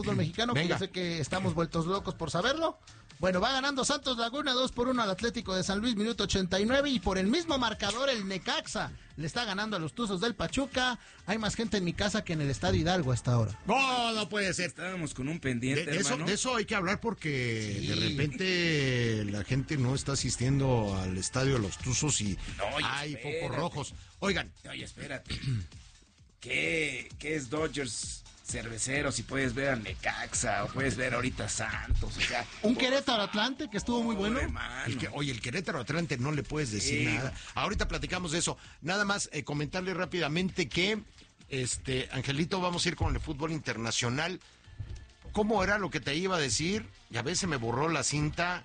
fútbol mexicano, que yo sé que estamos vueltos locos por saberlo. Bueno, va ganando Santos Laguna 2-1 al Atlético de San Luis, minuto 89, y por el mismo marcador el Necaxa le está ganando a los Tuzos del Pachuca. Hay más gente en mi casa que en el Estadio Hidalgo hasta ahora. No puede ser. Estábamos con un pendiente, hermano. De eso hay que hablar porque de repente la gente no está asistiendo al Estadio de los Tuzos y hay focos rojos. Oigan. Oye, espérate. ¿Qué es Dodgers cerveceros? Si puedes ver al Necaxa o puedes ver ahorita Santos, o sea, un Querétaro Atlante que estuvo muy bueno. El Querétaro Atlante no le puedes decir nada. Ahorita platicamos de eso. Nada más comentarle rápidamente que Angelito, vamos a ir con el fútbol internacional. ¿Cómo era lo que te iba a decir? Ya ves, se me borró la cinta.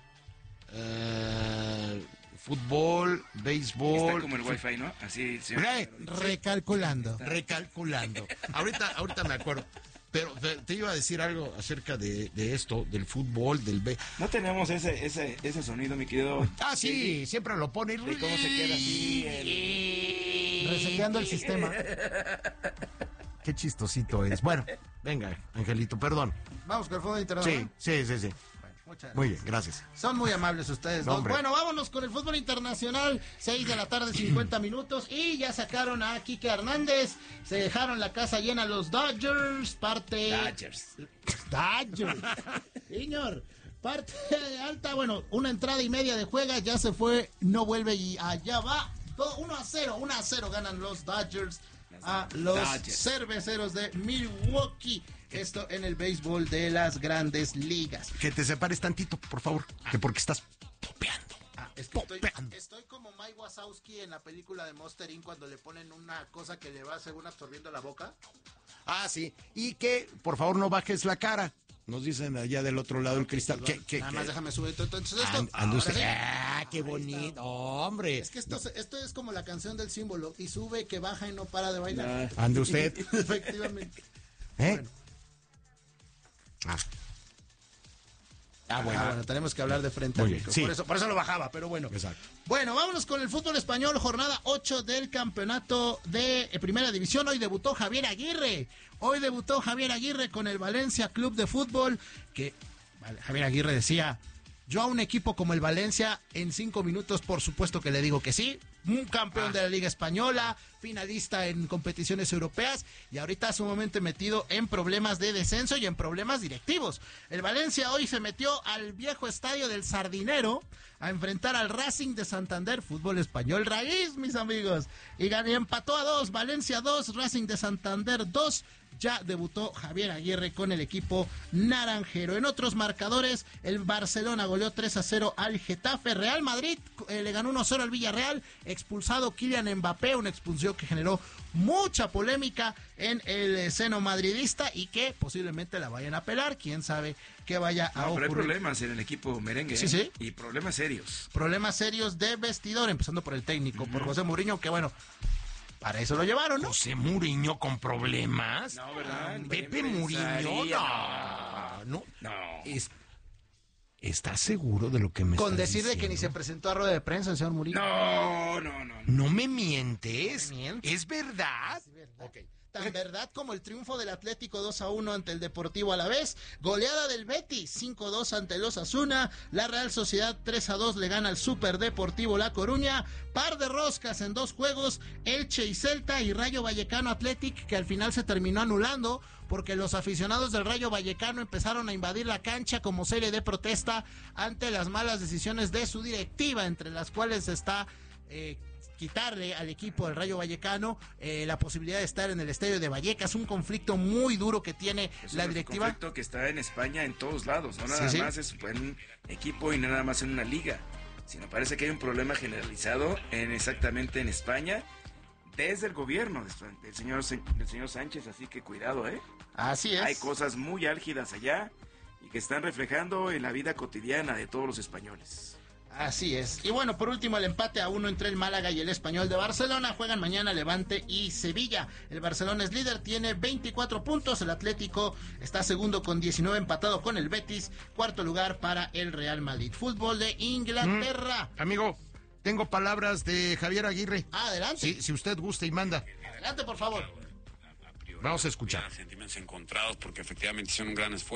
Fútbol, béisbol. Está como el wifi, ¿no? Así. Sí. Recalculando. Ahorita me acuerdo. Pero te iba a decir algo acerca de esto, del fútbol, del béisbol. No tenemos ese sonido, mi querido. Sí, siempre lo pone. De cómo se queda así. Reseteando el sistema. Qué chistosito es. Bueno, venga, Angelito, perdón. Vamos con el fútbol internacional. Sí. Muchas gracias. Muy bien, gracias. Son muy amables ustedes dos. Bueno, vámonos con el fútbol internacional. 6 de la tarde, 50 minutos. Y ya sacaron a Quique Hernández. Se dejaron la casa llena los Dodgers. Dodgers. Señor. Parte alta. Bueno, una entrada y media de juega. Ya se fue. No vuelve y allá va. 1-0 ganan los Dodgers a los cerveceros de Milwaukee. Esto en el béisbol de las Grandes Ligas. Que te separes tantito, por favor, que porque estás popeando. Es que estoy como Mike Wazowski en la película de Monster Inc. cuando le ponen una cosa que le va según absorbiendo la boca. Sí. Y que, por favor, no bajes la cara. Nos dicen allá del otro lado del cristal. Nada más déjame subir entonces esto. Qué bonito, hombre. Es que esto es como la canción del símbolo. Y sube, que baja y no para de bailar. Ande usted. Efectivamente. Bueno. Bueno, tenemos que hablar de frente al micro. Sí. Por eso lo bajaba, pero bueno. Exacto. Bueno, vámonos con el fútbol español, jornada 8 del campeonato de Primera División. Hoy debutó Javier Aguirre con el Valencia Club de Fútbol, que Javier Aguirre decía: yo a un equipo como el Valencia, en 5 minutos, por supuesto que le digo que sí. Un campeón de la Liga Española, finalista en competiciones europeas, y ahorita sumamente metido en problemas de descenso y en problemas directivos. El Valencia hoy se metió al viejo estadio del Sardinero a enfrentar al Racing de Santander, fútbol español raíz, mis amigos. Y empató a 2, Valencia 2, Racing de Santander 2. Ya debutó Javier Aguirre con el equipo naranjero. En otros marcadores, el Barcelona goleó 3-0 al Getafe. Real Madrid le ganó 1-0 al Villarreal. Expulsado Kylian Mbappé, una expulsión que generó mucha polémica en el seno madridista y que posiblemente la vayan a apelar. Quién sabe qué vaya a ocurrir. Pero hay problemas en el equipo merengue. Sí. Y problemas serios. Problemas serios de vestidor, empezando por el técnico, por José Mourinho, que bueno, para eso lo llevaron, ¿no? José Mourinho con problemas. No, ¿verdad? Pepe Mourinho, no. ¿Estás seguro de lo que me estás Con decir diciendo? De que ni se presentó a rueda de prensa el señor Mourinho. No. ¿No me mientes? ¿Es verdad? Es verdad. Okay. Tan verdad como el triunfo del Atlético 2-1 ante el Deportivo Alavés, goleada del Betis 5-2 ante el Osasuna, la Real Sociedad 3-2 le gana al Super Deportivo La Coruña, par de roscas en 2 juegos, Elche y Celta y Rayo Vallecano Athletic, que al final se terminó anulando porque los aficionados del Rayo Vallecano empezaron a invadir la cancha como serie de protesta ante las malas decisiones de su directiva, entre las cuales está quitarle al equipo del Rayo Vallecano la posibilidad de estar en el estadio de Vallecas. Un conflicto muy duro que tiene la directiva. Un conflicto que está en España en todos lados, no nada más es en un equipo y nada más en una liga, sino parece que hay un problema generalizado exactamente en España desde el gobierno del señor Sánchez, así que cuidado, Así es. Hay cosas muy álgidas allá y que están reflejando en la vida cotidiana de todos los españoles. Así es. Y bueno, por último, el empate a 1 entre el Málaga y el Español de Barcelona. Juegan mañana Levante y Sevilla. El Barcelona es líder, tiene 24 puntos. El Atlético está segundo con 19, empatado con el Betis. Cuarto lugar para el Real Madrid. Fútbol de Inglaterra. Amigo, tengo palabras de Javier Aguirre. Adelante. Sí, si usted gusta y manda. Adelante, por favor. Vamos a escuchar. Sentimientos encontrados porque efectivamente hicieron un gran esfuerzo.